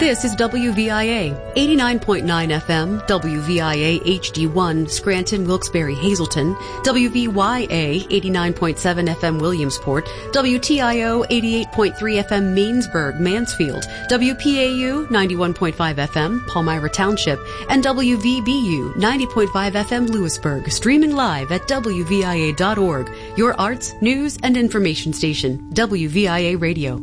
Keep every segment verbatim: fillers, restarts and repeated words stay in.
This is W V I A, eighty-nine point nine F M, W V I A H D one, Scranton, Wilkes-Barre, Hazleton, W V Y A, eighty-nine point seven F M, Williamsport, W T I O, eighty-eight point three F M, Mainsburg, Mansfield, W P A U, ninety-one point five F M, Palmyra Township, and W V B U, ninety point five F M, Lewisburg, streaming live at W V I A dot org, your arts, news, and information station, W V I A Radio.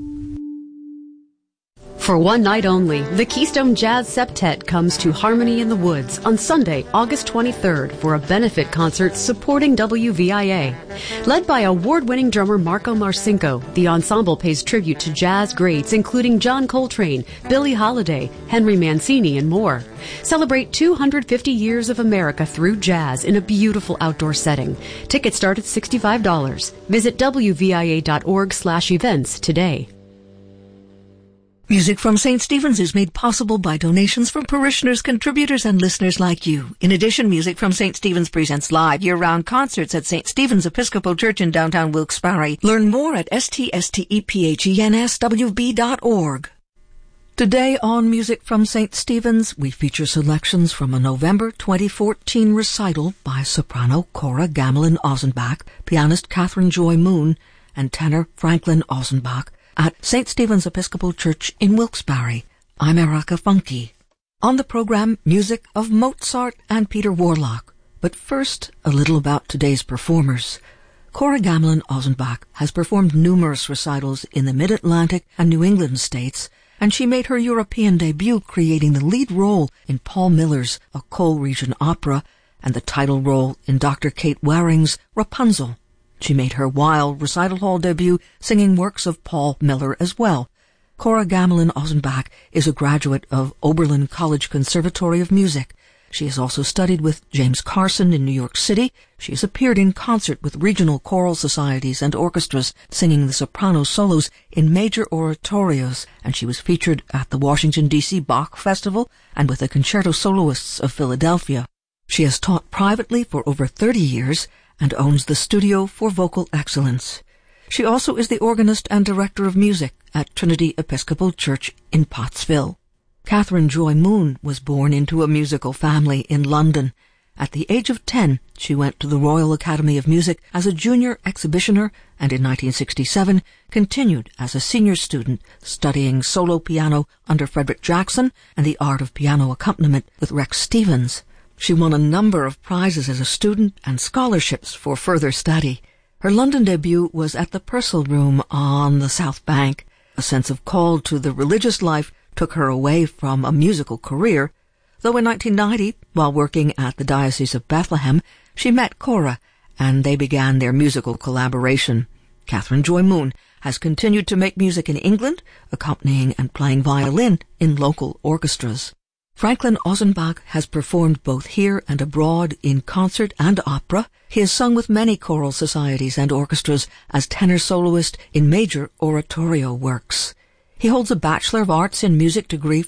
For one night only, the Keystone Jazz Septet comes to Harmony in the Woods on Sunday, August twenty-third for a benefit concert supporting W V I A. Led by award-winning drummer Marco Marcinko, the ensemble pays tribute to jazz greats including John Coltrane, Billie Holiday, Henry Mancini, and more. Celebrate two hundred fifty years of America through jazz in a beautiful outdoor setting. Tickets start at sixty-five dollars. Visit W V I A dot org slash events today. Music from Saint Stephen's is made possible by donations from parishioners, contributors, and listeners like you. In addition, Music from Saint Stephen's presents live year-round concerts at Saint Stephen's Episcopal Church in downtown Wilkes-Barre. Learn more at S T S T E P H E N S W B dot org. Today on Music from Saint Stephen's, we feature selections from a November twenty fourteen recital by soprano Cora Gamelin-Ozenbach, pianist Catherine Joy Moon, and tenor Franklin Ozenbach, at Saint Stephen's Episcopal Church in Wilkes-Barre. I'm Erica Funke. On the program, music of Mozart and Peter Warlock. But first, a little about today's performers. Cora Gamelin-Ozenbach has performed numerous recitals in the Mid-Atlantic and New England states, and she made her European debut creating the lead role in Paul Miller's A Coleridgean Opera and the title role in Doctor Kate Waring's Rapunzel. She made her wild recital hall debut singing works of Paul Miller as well. Cora Gamelin-Ozenbach is a graduate of Oberlin College Conservatory of Music. She has also studied with James Carson in New York City. She has appeared in concert with regional choral societies and orchestras, singing the soprano solos in major oratorios, and she was featured at the Washington, D C Bach Festival and with the Concerto Soloists of Philadelphia. She has taught privately for over thirty years and owns the Studio for Vocal Excellence. She also is the organist and director of music at Trinity Episcopal Church in Pottsville. Catherine Joy Moon was born into a musical family in London. At the age of ten, she went to the Royal Academy of Music as a junior exhibitioner and in nineteen sixty-seven continued as a senior student studying solo piano under Frederick Jackson and the art of piano accompaniment with Rex Stevens. She won a number of prizes as a student and scholarships for further study. Her London debut was at the Purcell Room on the South Bank. A sense of call to the religious life took her away from a musical career, though in nineteen ninety, while working at the Diocese of Bethlehem, she met Cora, and they began their musical collaboration. Catherine Joy Moon has continued to make music in England, accompanying and playing violin in local orchestras. Franklin Ozenbach has performed both here and abroad in concert and opera. He has sung with many choral societies and orchestras as tenor soloist in major oratorio works. He holds a Bachelor of Arts in Music degree